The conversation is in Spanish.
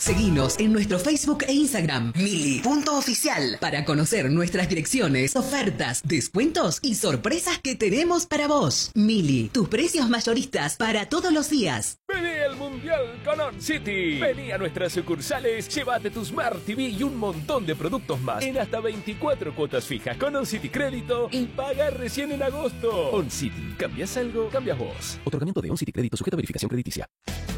Seguinos en nuestro Facebook e Instagram, Mili.oficial, para conocer nuestras direcciones, ofertas, descuentos y sorpresas que tenemos para vos. Mili, tus precios mayoristas para todos los días. Vení al Mundial con On City. Vení a nuestras sucursales, llévate tu Smart TV y un montón de productos más en hasta 24 cuotas fijas con On City Crédito y paga recién en agosto. On City, ¿cambias algo? Cambias vos. Otorgamiento de On City Crédito sujeto a verificación crediticia.